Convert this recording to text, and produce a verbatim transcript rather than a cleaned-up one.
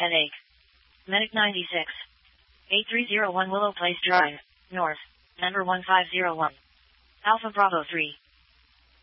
headache. Medic ninety-six. eight three zero one Willow Place Drive, North, Denver one five zero one. Alpha Bravo three.